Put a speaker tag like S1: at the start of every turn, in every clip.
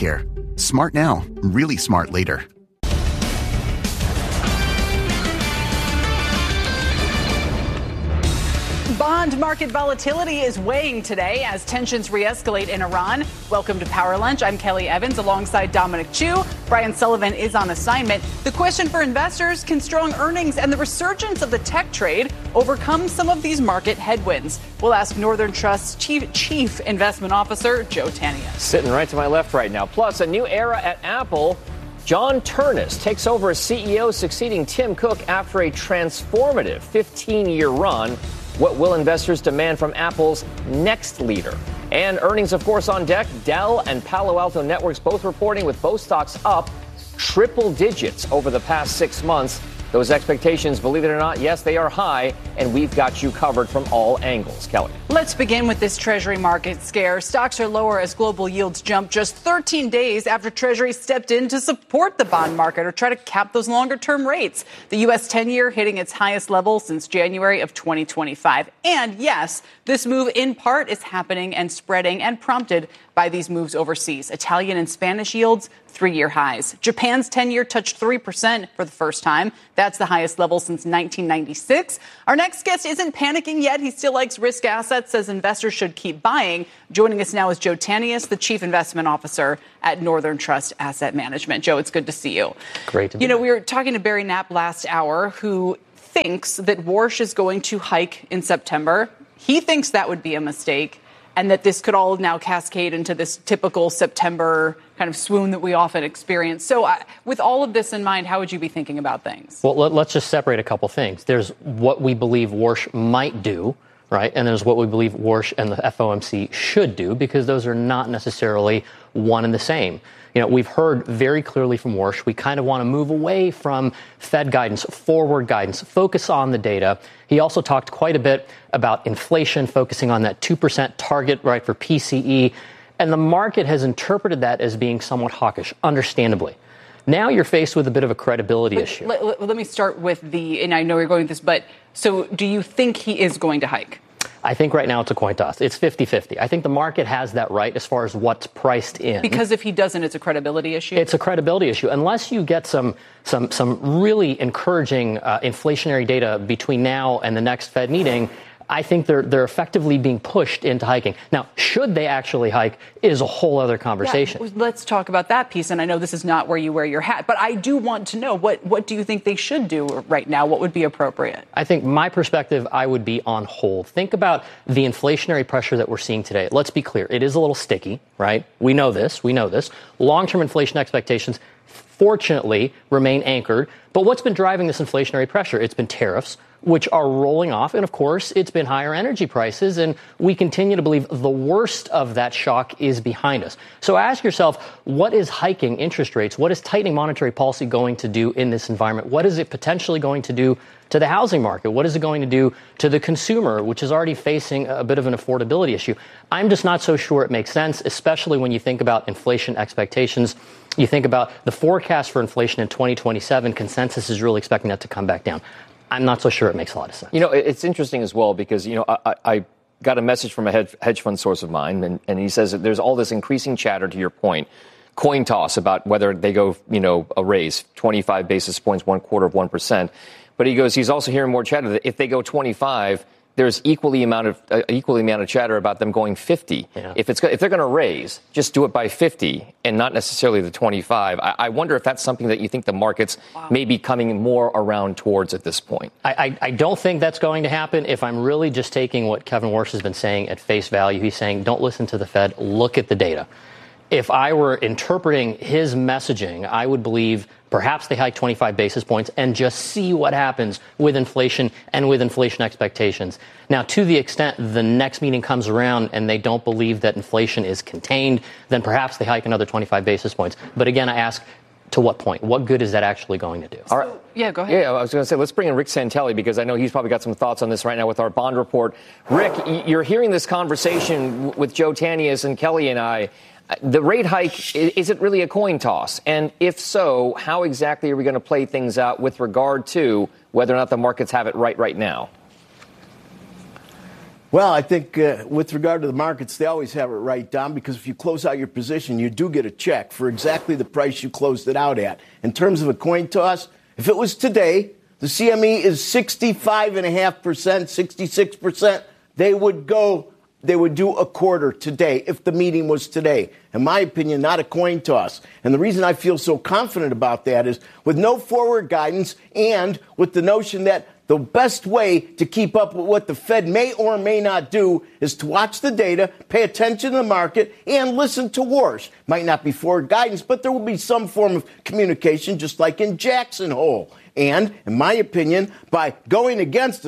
S1: here. Smart now, really smart later.
S2: Bond market volatility is weighing today as tensions re-escalate in Iran. Welcome to Power Lunch. I'm Kelly Evans alongside Dominic Chu. Brian Sullivan is on assignment. The question for investors, can strong earnings and the resurgence of the tech trade overcome some of these market headwinds? We'll ask Northern Trust's Chief Investment Officer, Joe Tanious.
S3: Sitting right to my left right now. Plus, a new era at Apple. John Ternus takes over as CEO, succeeding Tim Cook after a transformative 15-year run. What will investors demand from Apple's next leader? And earnings, of course, on deck. Dell and Palo Alto Networks both reporting, with both stocks up triple digits over the past 6 months. Those expectations, believe it or not, yes, they are high, and we've got you covered from all angles. Kelly.
S2: Let's begin with this Treasury market scare. Stocks are lower as global yields jump just 13 days after Treasury stepped in to support the bond market or try to cap those longer-term rates. The U.S. 10-year hitting its highest level since January of 2025. And yes, this move in part is happening and spreading and prompted by these moves overseas. Italian and Spanish yields, 3-year highs. Japan's 10-year touched 3% for the first time. That's the highest level since 1996. Our next guest isn't panicking yet. He still likes risk assets, says investors should keep buying. Joining us now is Joe Tanious, the Chief Investment Officer at Northern Trust Asset Management. Joe, it's good to see you.
S3: Great to be
S2: here. We were talking to Barry Knapp last hour, who thinks that Warsh is going to hike in September. He thinks that would be a mistake, and that this could all now cascade into this typical September kind of swoon that we often experience. So with all of this in mind, how would you be thinking about things?
S4: Well, let's just separate a couple things. There's what we believe Warsh might do, right? And there's what we believe Warsh and the FOMC should do, because those are not necessarily one and the same. You know, we've heard very clearly from Warsh, we kind of want to move away from Fed guidance, forward guidance, focus on the data. He also talked quite a bit about inflation, focusing on that 2% target, right, for PCE. And the market has interpreted that as being somewhat hawkish, understandably. Now you're faced with a bit of a credibility issue.
S2: Let me start with and I know you're going with this, but so do you think he is going to hike?
S4: I think right now it's a coin toss. It's 50-50. I think the market has that right as far as what's priced in.
S2: Because if he doesn't, it's a credibility issue?
S4: It's a credibility issue. Unless you get some really encouraging inflationary data between now and the next Fed meeting, I think they're effectively being pushed into hiking. Now, should they actually hike is a whole other conversation.
S2: Yeah, let's talk about that piece. And I know this is not where you wear your hat, but I do want to know, what do you think they should do right now? What would be appropriate?
S4: I think my perspective, I would be on hold. Think about the inflationary pressure that we're seeing today. Let's be clear. It is a little sticky, right? We know this. Long-term inflation expectations, fortunately, remain anchored. But what's been driving this inflationary pressure? It's been tariffs, which are rolling off. And of course, it's been higher energy prices. And we continue to believe the worst of that shock is behind us. So ask yourself, what is hiking interest rates? What is tightening monetary policy going to do in this environment? What is it potentially going to do to the housing market? What is it going to do to the consumer, which is already facing a bit of an affordability issue? I'm just not so sure it makes sense, especially when you think about inflation expectations. You think about the forecast for inflation in 2027, consensus is really expecting that to come back down. I'm not so sure it makes a lot of sense.
S3: You know, it's interesting as well because, you know, I got a message from a hedge fund source of mine, and he says that there's all this increasing chatter, to your point, coin toss about whether they go, you know, a raise, 25 basis points, 1/4%. But he goes, he's also hearing more chatter that if they go 25, there's equally amount of chatter about them going 50. Yeah. If they're going to raise, just do it by 50 and not necessarily the 25. I wonder if that's something that you think the markets may be coming more around towards at this point.
S4: I don't think that's going to happen. If I'm really just taking what Kevin Warsh has been saying at face value, he's saying don't listen to the Fed, look at the data. If I were interpreting his messaging, I would believe perhaps they hike 25 basis points and just see what happens with inflation and with inflation expectations. Now, to the extent the next meeting comes around and they don't believe that inflation is contained, then perhaps they hike another 25 basis points. But again, I ask, to what point? What good is that actually going to do?
S3: All right.
S2: Yeah, go ahead.
S3: Yeah, I was going to say, let's bring in Rick Santelli because I know he's probably got some thoughts on this right now with our bond report. Rick, you're hearing this conversation with Joe Tanious and Kelly and I. The rate hike, is it really a coin toss? And if so, how exactly are we going to play things out with regard to whether or not the markets have it right now?
S5: Well, I think with regard to the markets, they always have it right, Dom, because if you close out your position, you do get a check for exactly the price you closed it out at. In terms of a coin toss, if it was today, the CME is 65.5%, 66%. They would do a quarter today if the meeting was today. In my opinion, not a coin toss. And the reason I feel so confident about that is with no forward guidance and with the notion that the best way to keep up with what the Fed may or may not do is to watch the data, pay attention to the market, and listen to Warsh. Might not be forward guidance, but there will be some form of communication, just like in Jackson Hole. And, in my opinion, by going against the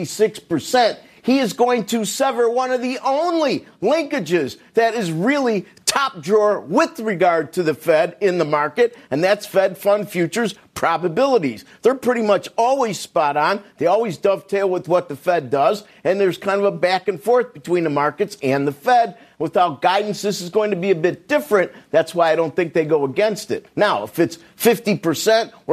S5: 66%, he is going to sever one of the only linkages that is really top drawer with regard to the Fed in the market, and that's Fed fund futures probabilities. They're pretty much always spot on. They always dovetail with what the Fed does, and there's kind of a back and forth between the markets and the Fed. Without guidance, this is going to be a bit different. That's why I don't think they go against it. Now, if it's 50% or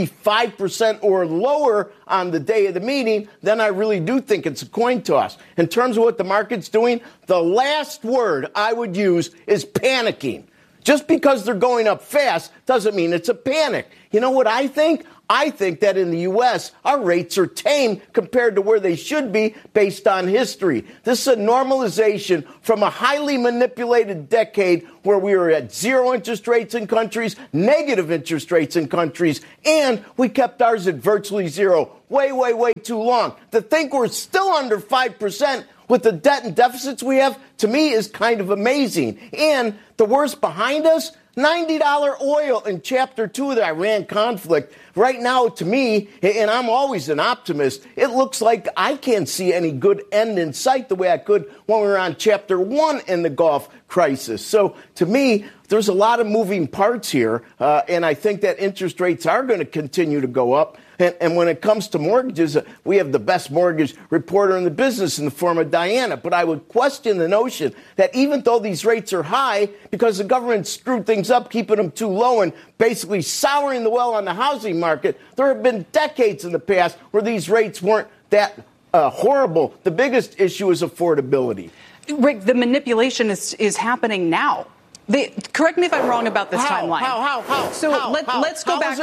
S5: 55% or lower on the day of the meeting, then I really do think it's a coin toss. In terms of what the market's doing, the last word I would use is panicking. Just because they're going up fast doesn't mean it's a panic. You know what I think? I think that in the U.S., our rates are tame compared to where they should be based on history. This is a normalization from a highly manipulated decade where we were at zero interest rates in countries, negative interest rates in countries, and we kept ours at virtually zero way, way, way too long. To think we're still under 5% with the debt and deficits we have, to me, is kind of amazing. And the worst behind us, $90 oil in Chapter 2 of the Iran conflict. Right now, to me, and I'm always an optimist, it looks like I can't see any good end in sight the way I could when we were on Chapter 1 in the Gulf crisis. So, to me, there's a lot of moving parts here, and I think that interest rates are going to continue to go up. And when it comes to mortgages, we have the best mortgage reporter in the business in the form of Diana. But I would question the notion that even though these rates are high, because the government screwed things up, keeping them too low and basically souring the well on the housing market, there have been decades in the past where these rates weren't that horrible. The biggest issue is affordability.
S2: Rick, the manipulation is happening now. Correct me if I'm wrong about this timeline.
S5: How?
S2: So let's go back.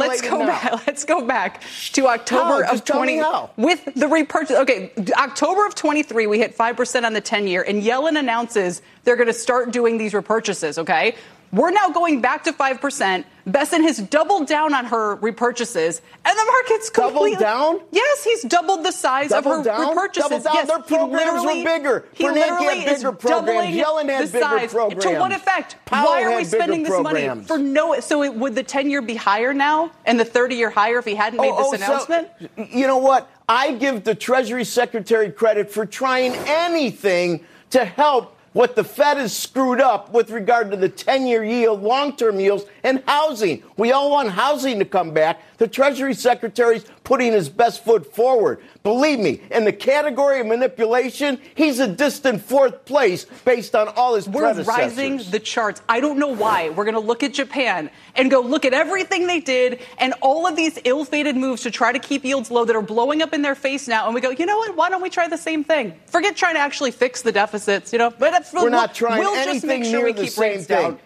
S2: Let's go back to October of 20 with the repurchase. Okay, October of 23, we hit 5% on the 10-year, and Yellen announces they're going to start doing these repurchases. Okay. We're now going back to 5%. Besson has doubled down on her repurchases, and the market's completely...
S5: Doubled down?
S2: Yes, he's doubled the size of her repurchases.
S5: Doubled down?
S2: Yes,
S5: their programs were bigger. Bernanke had bigger programs. Yellen had bigger programs.
S2: To what effect?
S5: Powell
S2: Why are we spending this money for no... So would the 10-year be higher now and the 30-year higher if he hadn't made this announcement?
S5: So, you know what? I give the Treasury Secretary credit for trying anything to help what the Fed has screwed up with regard to the 10-year yield, long-term yields, and housing. We all want housing to come back. The Treasury Secretary's putting his best foot forward. Believe me, in the category of manipulation, he's a distant fourth place based on all his predecessors.
S2: We're rising the charts. I don't know why. We're going to look at Japan and go look at everything they did and all of these ill-fated moves to try to keep yields low that are blowing up in their face now. And we go, you know what? Why don't we try the same thing? Forget trying to actually fix the deficits, But
S5: we're not trying
S2: we'll
S5: anything
S2: just make sure
S5: near
S2: we
S5: the
S2: keep
S5: same
S2: rates
S5: thing.
S2: down.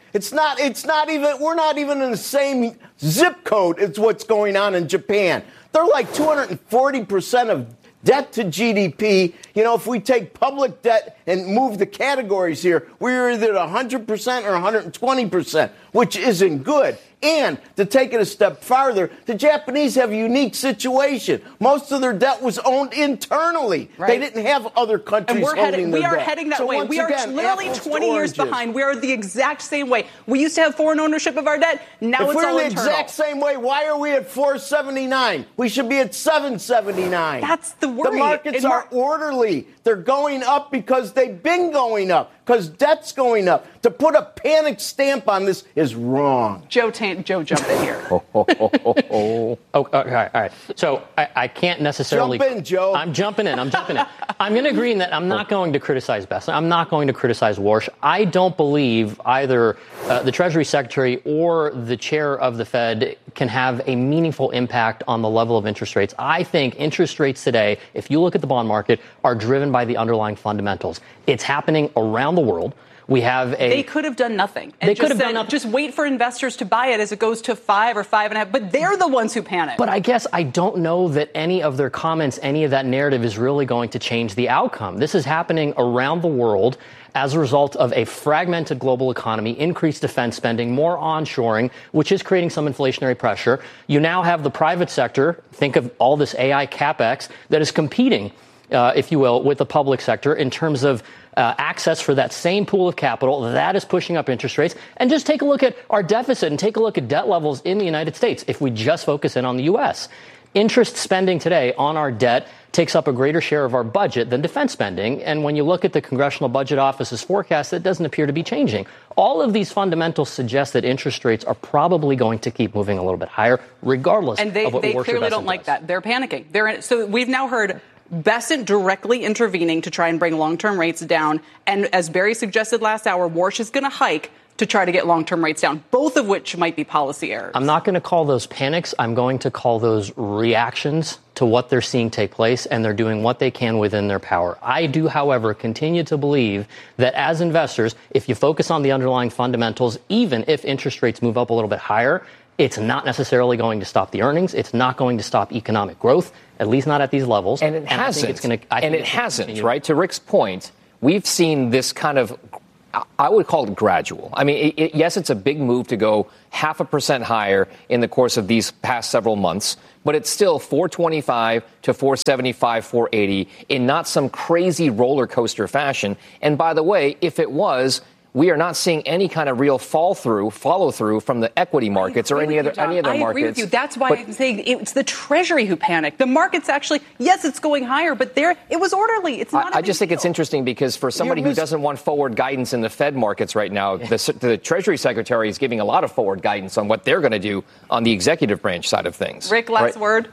S5: We're not even in the same zip code as what's going on in Japan. They're like 240% of debt to GDP. If we take public debt and move the categories here, we're either at 100% or 120%, which isn't good. And to take it a step farther, the Japanese have a unique situation. Most of their debt was owned internally. Right. They didn't have other countries holding their debt.
S2: We are heading that way. We are literally 20 years behind. We are the exact same way. We used to have foreign ownership of our debt. Now it's all internal. If we're the
S5: exact same way, why are we at 479? We should be at 779.
S2: That's the worry.
S5: The markets are orderly. They're going up because they've been going up. because debt's going up. To put a panic stamp on this is wrong.
S2: Joe, jump in here.
S4: Oh, okay, all right. So I can't necessarily.
S5: Jump in, Joe.
S4: I'm jumping in. I'm going to agree in that I'm not going to criticize Bess. I'm not going to criticize Warsh. I don't believe either the Treasury Secretary or the chair of the Fed can have a meaningful impact on the level of interest rates. I think interest rates today, if you look at the bond market, are driven by the underlying fundamentals. It's happening around the world. We have
S2: They could have done nothing. And
S4: they could have done nothing.
S2: Just wait for investors to buy it as it goes to 5 or 5.5. But they're the ones who panic.
S4: But I guess I don't know that any of their comments, any of that narrative is really going to change the outcome. This is happening around the world as a result of a fragmented global economy, increased defense spending, more onshoring, which is creating some inflationary pressure. You now have the private sector, think of all this AI CapEx, that is competing, if you will, with the public sector in terms of access for that same pool of capital. That is pushing up interest rates. And just take a look at our deficit and take a look at debt levels in the United States if we just focus in on the U.S. Interest spending today on our debt takes up a greater share of our budget than defense spending. And when you look at the Congressional Budget Office's forecast, that doesn't appear to be changing. All of these fundamentals suggest that interest rates are probably going to keep moving a little bit higher, regardless of what Warsh or
S2: And they clearly don't like that. They're panicking. So we've now heard Bessent directly intervening to try and bring long-term rates down. And as Barry suggested last hour, Warsh is going to hike to try to get long-term rates down, both of which might be policy errors.
S4: I'm not going to call those panics. I'm going to call those reactions to what they're seeing take place, and they're doing what they can within their power. I do, however, continue to believe that as investors, if you focus on the underlying fundamentals, even if interest rates move up a little bit higher, it's not necessarily going to stop the earnings. It's not going to stop economic growth, at least not at these levels.
S3: And it hasn't. It hasn't, right? To Rick's point, we've seen this kind of, I would call it gradual. I mean, yes, it's a big move to go 0.5% higher in the course of these past several months, but it's still 425 to 475, 480 in not some crazy roller coaster fashion. And by the way, if it was, we are not seeing any kind of real follow through from the equity markets or any other markets.
S2: I agree with you. That's why I'm saying it's the Treasury who panicked. The market's actually, yes, it's going higher, but it was orderly. It's not.
S3: I just think it's interesting because for somebody who doesn't want forward guidance in the Fed markets right now, the Treasury Secretary is giving a lot of forward guidance on what they're going to do on the executive branch side of things.
S2: Rick, last word.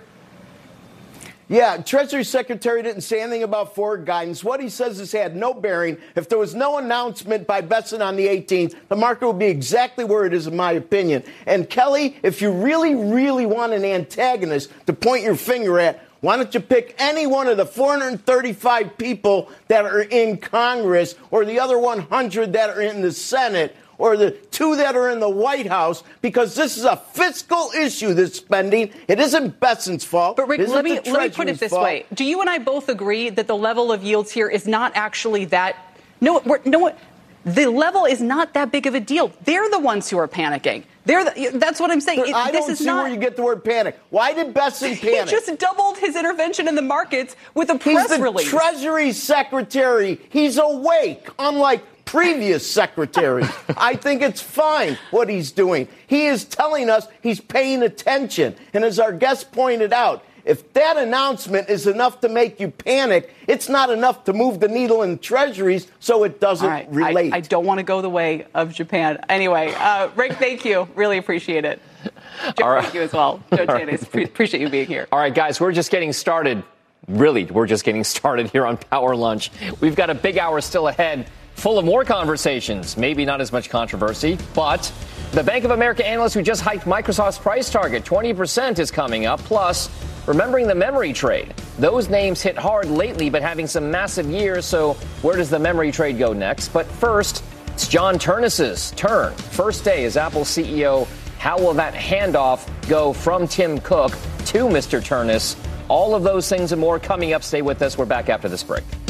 S5: Yeah, Treasury Secretary didn't say anything about forward guidance. What he says has had no bearing. If there was no announcement by Bessent on the 18th, the market would be exactly where it is, in my opinion. And Kelly, if you really, really want an antagonist to point your finger at, why don't you pick any one of the 435 people that are in Congress or the other 100 that are in the Senate or the 2 that are in the White House, because this is a fiscal issue, this spending. It isn't Bessent's fault.
S2: But, Rick, let me put it this way. Do you and I both agree that the level of yields here is not actually that – no, the level is not that big of a deal. They're the ones who are panicking. That's what I'm saying.
S5: I don't see where you get the word panic. Why did Bessent panic?
S2: He just doubled his intervention in the markets with a press release.
S5: He's the Treasury Secretary. He's awake, unlike previous secretaries. I think it's fine what he's doing. He is telling us he's paying attention. And as our guest pointed out, if that announcement is enough to make you panic, it's not enough to move the needle in treasuries, so it doesn't relate.
S2: I don't want to go the way of Japan. Anyway, Rick, thank you. Really appreciate it. Joe, thank you as well. Joe Chaney, appreciate you being here.
S3: All right, guys, we're just getting started. Really, we're just getting started here on Power Lunch. We've got a big hour still ahead, full of more conversations, maybe not as much controversy, but the Bank of America analyst who just hiked Microsoft's price target 20% is coming up. Plus, remembering the memory trade. Those names hit hard lately, but having some massive years, so where does the memory trade go next? But first, it's John Ternus's turn. First day as Apple CEO. How will that handoff go from Tim Cook to Mr. Ternus? All of those things and more coming up. Stay with us. We're back after this break.